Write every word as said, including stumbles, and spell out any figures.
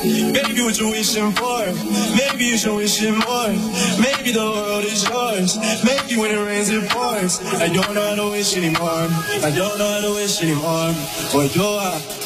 Baby, what you wishing for? Maybe you should wish it more. Maybe the world is yours. Maybe when it rains it pours. I don't know how to wish anymore. I don't know how to wish anymore. But you're